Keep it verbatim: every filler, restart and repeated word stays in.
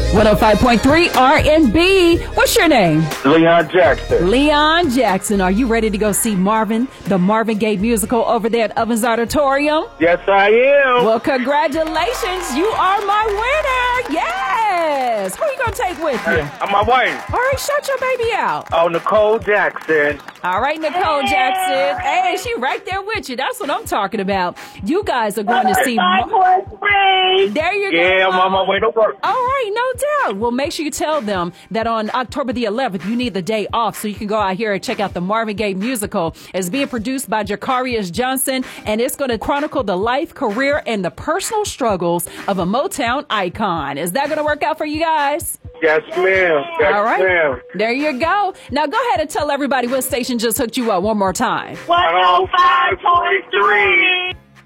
one oh five point three R and B. What's your name? Leon Jackson. Leon Jackson. Are you ready to go see Marvin, the Marvin Gaye musical over there at Ovens Auditorium? Yes, I am. Well, congratulations. You are my winner. Yes. Who are you going to take with you? I'm my wife. All right, shout your baby out. Oh, Nicole Jackson. All right, Nicole Hey. Jackson. Hey, she right there with you. That's what I'm talking about. You guys are going to see. Five plus three. There you go. Yeah, I'm on my way to work. All right, no doubt. Well, make sure you tell them that on October the eleventh, you need the day off so you can go out here and check out the Marvin Gaye musical. It's being produced by Jacarius Johnson, and it's going to chronicle the life, career, and the personal struggles of a Motown icon. Is that going to work out for you guys? Yes, ma'am. Yes, All right. ma'am. There you go. Now go ahead and tell everybody what station just hooked you up one more time. one oh five point three.